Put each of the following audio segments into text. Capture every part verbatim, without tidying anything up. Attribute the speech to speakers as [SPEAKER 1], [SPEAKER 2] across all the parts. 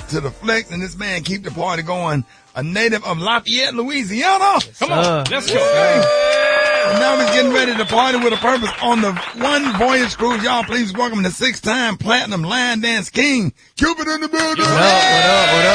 [SPEAKER 1] to the flex, and this man keep the party going. A native of Lafayette, Louisiana.
[SPEAKER 2] Come on, uh, let's go.
[SPEAKER 1] Yeah. And now we're getting ready to party with a purpose on the One Voyage Cruise. Y'all please welcome the six-time platinum line dance king, Cupid in the building.
[SPEAKER 3] What up, what up, what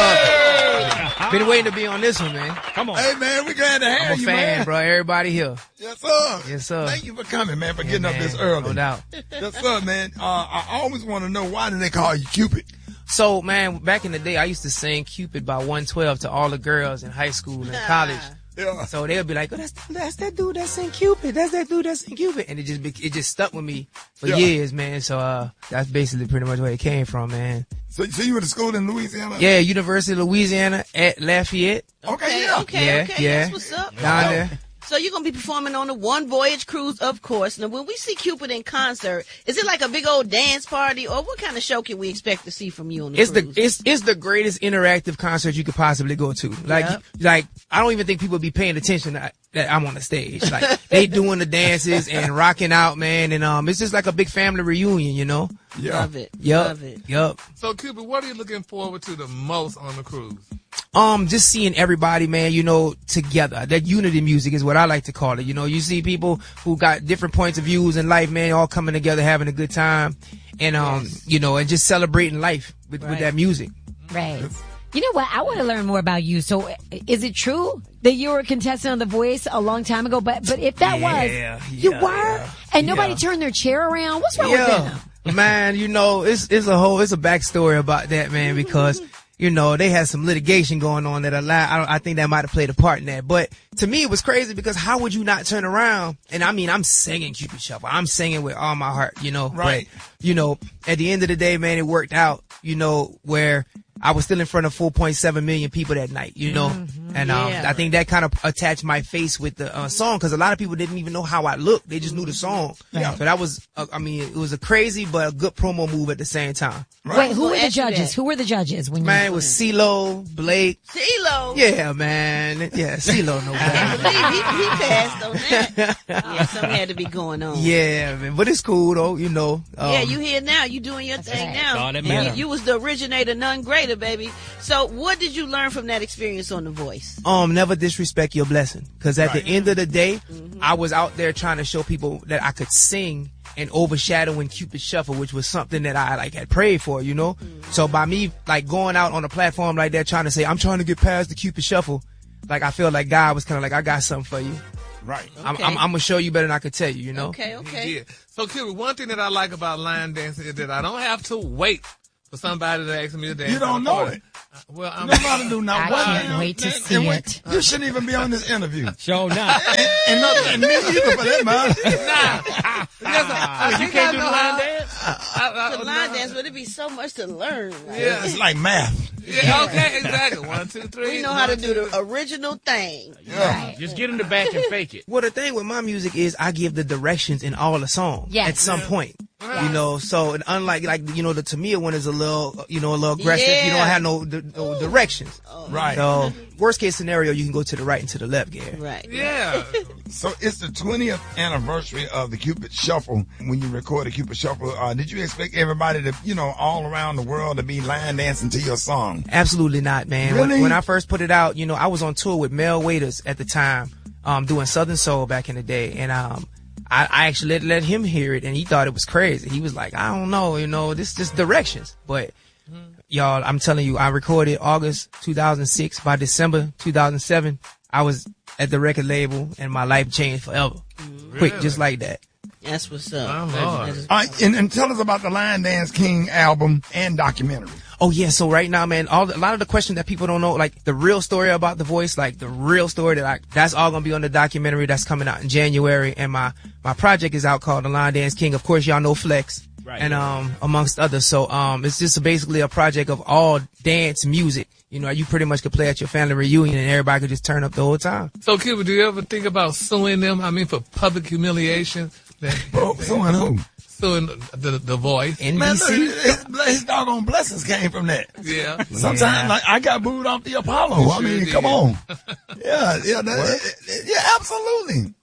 [SPEAKER 3] up? Been waiting to be on this one, man.
[SPEAKER 2] Come on.
[SPEAKER 1] Hey, man, we glad to have
[SPEAKER 3] I'm a
[SPEAKER 1] you,
[SPEAKER 3] fan,
[SPEAKER 1] man.
[SPEAKER 3] bro. Everybody here.
[SPEAKER 1] Yes, sir.
[SPEAKER 3] Yes, sir.
[SPEAKER 1] Thank you for coming, man, for getting
[SPEAKER 3] yeah,
[SPEAKER 1] up
[SPEAKER 3] man.
[SPEAKER 1] this early.
[SPEAKER 3] No doubt.
[SPEAKER 1] Yes, sir, man. Uh, I always want to know, why do they call you Cupid?
[SPEAKER 3] So, man, back in the day, I used to sing Cupid by one twelve to all the girls in high school and college.
[SPEAKER 1] Yeah.
[SPEAKER 3] So they'll be like, "Oh, that's that's that dude that sing Cupid. That's that dude that sing Cupid," and it just be, it just stuck with me for
[SPEAKER 1] Yeah.
[SPEAKER 3] years, man. So uh, that's basically pretty much where it came from, man.
[SPEAKER 1] So, so you went to school in Louisiana?
[SPEAKER 3] Yeah, University of Louisiana at Lafayette.
[SPEAKER 1] Okay, yeah.
[SPEAKER 4] okay,
[SPEAKER 3] Yeah,
[SPEAKER 4] okay.
[SPEAKER 3] yeah.
[SPEAKER 4] That's what's up.
[SPEAKER 3] Down there.
[SPEAKER 4] So you're going to be performing on the One Voyage Cruise, of course. Now, when we see Cupid in concert, is it like a big old dance party, or what kind of show can we expect to see from you on the
[SPEAKER 3] It's
[SPEAKER 4] cruise?
[SPEAKER 3] the it's it's the greatest interactive concert you could possibly go to. Like
[SPEAKER 4] Yep.
[SPEAKER 3] like I don't even think people be paying attention that, that I'm on the stage. Like they doing the dances and rocking out, man, and um it's just like a big family reunion, you know.
[SPEAKER 1] Yeah.
[SPEAKER 4] Love it.
[SPEAKER 3] Yup.
[SPEAKER 4] Love it.
[SPEAKER 3] Yup.
[SPEAKER 5] So, Cupid, what are you looking forward to the most on the cruise?
[SPEAKER 3] Um, just seeing everybody, man, you know, together. That unity music is what I like to call it. You know, you see people who got different points of views in life, man, all coming together, having a good time, and um, you know, and just celebrating life with, with
[SPEAKER 4] Right.
[SPEAKER 3] that music.
[SPEAKER 6] Right. You know what? I want to learn more about you. So, is it true that you were a contestant on The Voice a long time ago? But but if that
[SPEAKER 3] Yeah,
[SPEAKER 6] was, you
[SPEAKER 3] yeah,
[SPEAKER 6] were,
[SPEAKER 3] yeah,
[SPEAKER 6] and nobody
[SPEAKER 3] yeah.
[SPEAKER 6] turned their chair around. What's wrong with
[SPEAKER 3] Yeah,
[SPEAKER 6] them?
[SPEAKER 3] man, you know, it's it's a whole it's a backstory about that, man, because you know they had some litigation going on that allowed. I, don't, I think that might have played a part in that. But to me, it was crazy because how would you not turn around? And I mean, I'm singing Cupid Shuffle. I'm singing with all my heart, you know.
[SPEAKER 1] Right.
[SPEAKER 3] But you know, at the end of the day, man, it worked out. You know, where I was still in front of four point seven million people that night, you know, and um,
[SPEAKER 4] Yeah.
[SPEAKER 3] I think that kind of attached my face with the uh, song because a lot of people didn't even know how I looked; they just knew the song.
[SPEAKER 6] Right.
[SPEAKER 3] So that was, uh, I mean, it was a crazy but a good promo move at the same time.
[SPEAKER 6] Wait, who
[SPEAKER 4] Well,
[SPEAKER 6] were the
[SPEAKER 4] ask you
[SPEAKER 6] judges?
[SPEAKER 4] that.
[SPEAKER 6] Who were the judges when
[SPEAKER 3] Man,
[SPEAKER 6] you?
[SPEAKER 3] it was CeeLo, Blake.
[SPEAKER 4] CeeLo.
[SPEAKER 3] Yeah, man, yeah, CeeLo, no
[SPEAKER 4] I
[SPEAKER 3] doubt.
[SPEAKER 4] believe he, he passed on that. Yeah, something had to be going on.
[SPEAKER 3] Yeah, man, but it's cool though, you know. Um,
[SPEAKER 4] Yeah, you here now. You doing your thing
[SPEAKER 6] right.
[SPEAKER 4] now.
[SPEAKER 2] all that
[SPEAKER 4] You-
[SPEAKER 2] matters.
[SPEAKER 4] You, was the originator, none greater, baby. So what did you learn from that experience on The Voice?
[SPEAKER 3] um, never disrespect your blessing. Cause at
[SPEAKER 1] Right.
[SPEAKER 3] the end of the day, I was out there trying to show people that I could sing and overshadowing Cupid Shuffle, which was something that I like had prayed for, you know? So by me like going out on a platform like that, trying to say, I'm trying to get past the Cupid Shuffle, like I feel like God was kind of like, I got something for you.
[SPEAKER 1] Right.
[SPEAKER 3] I'm,
[SPEAKER 4] Okay.
[SPEAKER 3] I'm, I'm gonna show you better than I could tell you, you know?
[SPEAKER 4] Okay, okay.
[SPEAKER 5] Yeah. So, Cupid, one thing that I like about line dancing is that I don't have to wait for somebody to ask me to dance.
[SPEAKER 1] You don't
[SPEAKER 5] on the
[SPEAKER 1] know
[SPEAKER 5] party.
[SPEAKER 1] it.
[SPEAKER 5] Well,
[SPEAKER 1] You
[SPEAKER 5] I'm
[SPEAKER 1] don't know how to do nothing.
[SPEAKER 6] I
[SPEAKER 1] Well,
[SPEAKER 6] can't
[SPEAKER 1] man,
[SPEAKER 6] wait to
[SPEAKER 1] and-
[SPEAKER 6] see
[SPEAKER 1] and
[SPEAKER 6] it.
[SPEAKER 1] You shouldn't even be on this interview.
[SPEAKER 2] Show not.
[SPEAKER 1] and, and, not, and me either, for that matter.
[SPEAKER 5] Yes, I, I
[SPEAKER 2] You
[SPEAKER 5] think
[SPEAKER 2] can't
[SPEAKER 5] I
[SPEAKER 2] do
[SPEAKER 5] know
[SPEAKER 2] line
[SPEAKER 5] how-
[SPEAKER 2] dance?
[SPEAKER 5] I, I,
[SPEAKER 4] The line dance, but it'd be so much to learn. Right?
[SPEAKER 5] Yeah.
[SPEAKER 1] It's like math.
[SPEAKER 5] Yeah, okay, exactly. One, two, three.
[SPEAKER 4] We know how to
[SPEAKER 5] One,
[SPEAKER 4] do
[SPEAKER 5] two.
[SPEAKER 4] the original thing.
[SPEAKER 1] Yeah.
[SPEAKER 2] Just get in the back and fake it.
[SPEAKER 3] Well, the thing with my music is I give the directions in all the songs
[SPEAKER 6] Yes.
[SPEAKER 3] at some point. You know, so and unlike like you know the Tamia one is a little you know a little aggressive. You
[SPEAKER 4] Yeah.
[SPEAKER 3] don't have no, the, no directions.
[SPEAKER 1] Right.
[SPEAKER 3] So worst case scenario, you can go to the right and to the left, Gary.
[SPEAKER 4] Right.
[SPEAKER 5] Yeah.
[SPEAKER 1] So it's the twentieth anniversary of the Cupid Shuffle. When you recorded Cupid Shuffle, uh, did you expect everybody to, you know, all around the world to be line dancing to your song?
[SPEAKER 3] Absolutely not, man.
[SPEAKER 1] Really?
[SPEAKER 3] When, when I first put it out, you know, I was on tour with Mel Waiters at the time, um, doing Southern Soul back in the day, and um. I, I actually let, let him hear it, and he thought it was crazy. He was like, I don't know, you know, this just directions. But, y'all, I'm telling you, I recorded August two thousand six. By December two thousand seven, I was at the record label, and my life changed forever. Quick, just like that.
[SPEAKER 4] That's what's up.
[SPEAKER 5] Oh,
[SPEAKER 4] That-
[SPEAKER 5] Lord.
[SPEAKER 4] that is-
[SPEAKER 1] All right, and, and tell us about the Line Dance King album and documentary.
[SPEAKER 3] Oh yeah, so right now, man, all the, a lot of the questions that people don't know, like the real story about The Voice, like the real story that I, that's all gonna be on the documentary that's coming out in January, and my my project is out called The Line Dance King. Of course, y'all know Flex,
[SPEAKER 2] Right.
[SPEAKER 3] and um amongst others. So um it's just basically a project of all dance music. You know, you pretty much could play at your family reunion, and everybody could just turn up the whole time.
[SPEAKER 5] So, Cupid, do you ever think about suing them? I mean, for public humiliation? That,
[SPEAKER 1] Oh, so and who?
[SPEAKER 5] suing the, the voice?
[SPEAKER 1] Man, look,
[SPEAKER 3] N B C.
[SPEAKER 1] his, his doggone blessings came from that.
[SPEAKER 5] Yeah.
[SPEAKER 1] Sometimes,
[SPEAKER 3] Yeah.
[SPEAKER 1] like, I got booed off the Apollo. I
[SPEAKER 5] sure
[SPEAKER 1] mean,
[SPEAKER 5] did.
[SPEAKER 1] come on. Yeah, yeah, that, yeah, absolutely.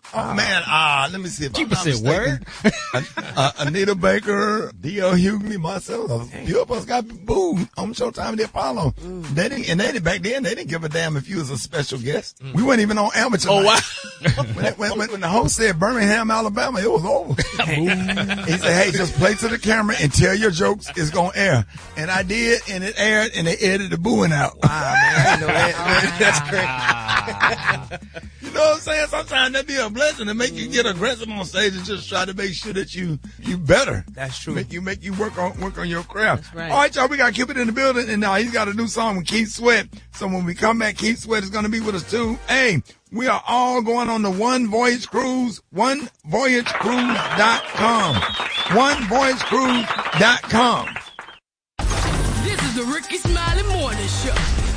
[SPEAKER 1] Oh, man, uh, let me see if
[SPEAKER 2] Keeper
[SPEAKER 1] I'm not
[SPEAKER 2] said
[SPEAKER 1] mistaken. uh, uh, Anita Baker, D L Hughley, myself, a few of us got booed on Showtime the Apollo.
[SPEAKER 4] Mm.
[SPEAKER 1] They didn't, and they, back then, they didn't give a damn if you was a special guest. Mm. We weren't even on amateur
[SPEAKER 5] Oh,
[SPEAKER 1] night.
[SPEAKER 5] wow.
[SPEAKER 1] when, when, when, when the host said Birmingham, Alabama, it was over. He said, hey, just play to the camera and tell your jokes. It's going to air. And I did, and it aired, and they edited the booing out.
[SPEAKER 3] Wow, man, I didn't know that. That's crazy.
[SPEAKER 1] You know what I'm saying? Sometimes that'd be a blessing to make you get aggressive on stage and just try to make sure that you you better.
[SPEAKER 3] That's true.
[SPEAKER 1] Make you make you work on work on your craft.
[SPEAKER 4] That's right.
[SPEAKER 1] All right, y'all. We got Cupid in the building, and now he's got a new song with Keith Sweat. So when we come back, Keith Sweat is going to be with us too. Hey, we are all going on the One Voyage Cruise. one voyage cruise dot com. one voyage cruise dot com.
[SPEAKER 7] This is the Ricky Smiley Morning Show.